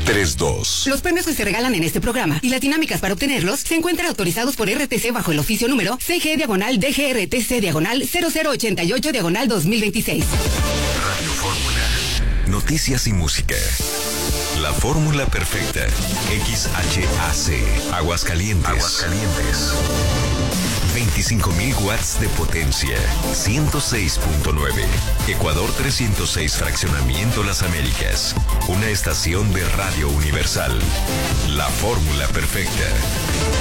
32. Los premios que se regalan en este programa y las dinámicas para obtenerlos se encuentran autorizados por RTC bajo el oficio número CG-DGRTC/0088/2026. Radio Fórmula. Noticias y música. La fórmula perfecta. XHAC. Aguascalientes. 25.000 watts de potencia. 106.9. Ecuador 306, Fraccionamiento Las Américas. Una estación de Radio Universal. La fórmula perfecta.